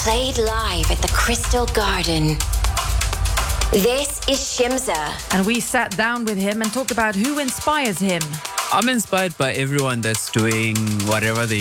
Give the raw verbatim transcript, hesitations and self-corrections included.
played live at the Crystal Garden. This is Shimza. And we sat down with him and talked about who inspires him. I'm inspired by everyone that's doing whatever they